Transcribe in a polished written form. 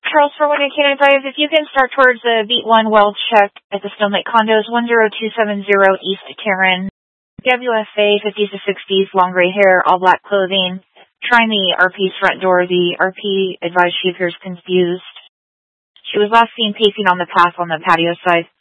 Charles for 18995. If you can start towards the Beat 1 well check at the Stone Lake Condos, 10270 East Terran. WFA, 50s to 60s, long gray hair, all black clothing. Trying the RP's front door. The RP advised she appears confused. She was last seen pacing on the path on the patio side.